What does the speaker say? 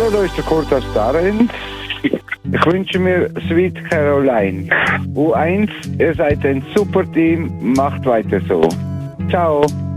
Hallo, da ist der Kurt aus Darenz. Ich wünsche mir Sweet Caroline. U1, ihr seid ein super Team, macht weiter so. Ciao.